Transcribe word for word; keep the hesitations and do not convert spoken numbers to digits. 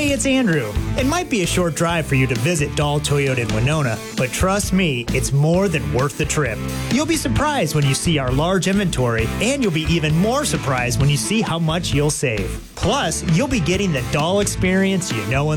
Hey, it's Andrew. It might be a short drive for you to visit Dahl Toyota in Winona, but trust me, it's more than worth the trip. You'll be surprised when you see our large inventory, and you'll be even more surprised when you see how much you'll save. Plus, you'll be getting the Dahl experience you know and